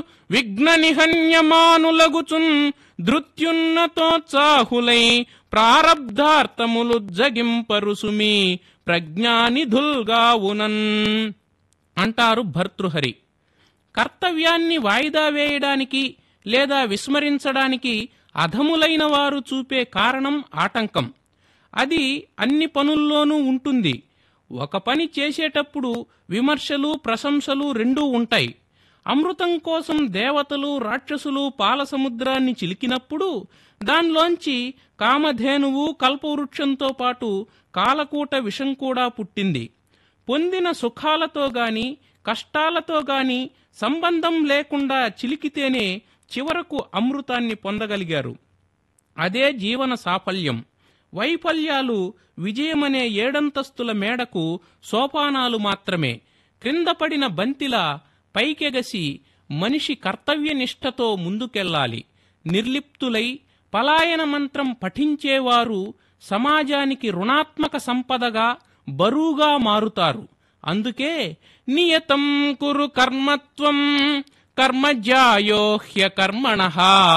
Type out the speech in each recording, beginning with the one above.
విఘ్న నిహన్యమానులగుచున్ ధృత్యున్నతోత్సాహులై ప్రారబ్ధార్థములు జగింపరుసుమి ప్రజ్ఞానిధుల్గావునన్ అంటారు భర్తృహరి. కర్తవ్యాన్ని వాయిదా వేయడానికి లేదా విస్మరించడానికి అధములైన వారు చూపే కారణం ఆటంకం. అది అన్ని పనుల్లోనూ ఉంటుంది. ఒక పని చేసేటప్పుడు విమర్శలు ప్రశంసలు రెండూ ఉంటాయి. అమృతం కోసం దేవతలు రాక్షసులు పాలసముద్రాన్ని చిలికినప్పుడు దానిలోంచి కామధేనువు కల్పవృక్షంతో పాటు కాలకూట విషం కూడా పుట్టింది. పొందిన సుఖాలతో గాని కష్టాలతో గాని సంబంధం లేకుండా చిలికితేనే చివరకు అమృతాన్ని పొందగలిగారు. అదే జీవన సాఫల్యం. వైఫల్యాలు విజయమనే 7 మేడకు సోపానాలు మాత్రమే. క్రింద పడిన బంతిలా పైకెగసి మనిషి కర్తవ్యనిష్టతో ముందుకెళ్లాలి. నిర్లిప్తులై పలాయన మంత్రం పఠించేవారు సమాజానికి రుణాత్మక సంపదగా బరువుగా మారుతారు. అందుకే నియతం కురు కర్మత్వం కర్మజ్యాయో హ్యకర్మణః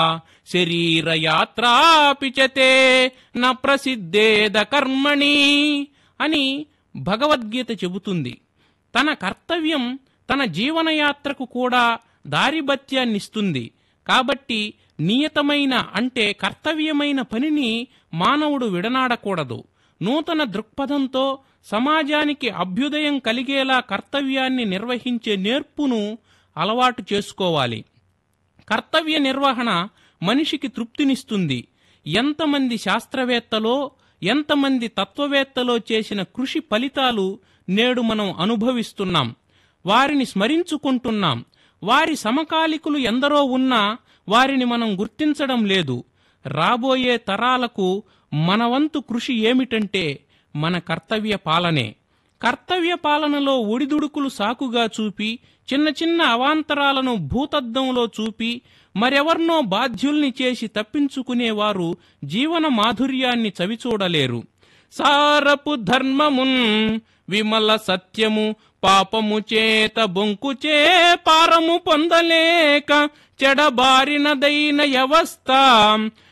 శరీరయాత్రాపిచతే న ప్రసిద్ధేద కర్మణి అని భగవద్గీత చెబుతుంది. తన కర్తవ్యం తన జీవనయాత్రకు కూడా దారిభత్యాన్నిస్తుంది. కాబట్టి నియతమైన అంటే కర్తవ్యమైన పనిని మానవుడు విడనాడకూడదు. నూతన దృక్పథంతో సమాజానికి అభ్యుదయం కలిగేలా కర్తవ్యాన్ని నిర్వహించే నేర్పును అలవాటు చేసుకోవాలి. కర్తవ్య నిర్వహణ మనిషికి తృప్తినిస్తుంది. ఎంతమంది శాస్త్రవేత్తలో ఎంతమంది తత్వవేత్తలో చేసిన కృషి ఫలితాలు నేడు మనం అనుభవిస్తున్నాం. వారిని స్మరించుకుంటున్నాం. వారి సమకాలికులు ఎందరో ఉన్నా వారిని మనం గుర్తించడం లేదు. రాబోయే తరాలకు మన వంతు కృషి ఏమిటంటే మన కర్తవ్య పాలనే. కర్తవ్య పాలనలో ఒడిదుడుకులు సాకుగా చూపి చిన్న చిన్న అవాంతరాలను భూతద్దంలో చూపి మరెవర్నో బాధ్యుల్ని చేసి తప్పించుకునేవారు జీవన మాధుర్యాన్ని చవిచూడలేరు. సారపు ధర్మమున్ విమల సత్యము పాపము చేత బొంకుచే పారము పొందలేక చెడబారినదైన వ్యవస్థ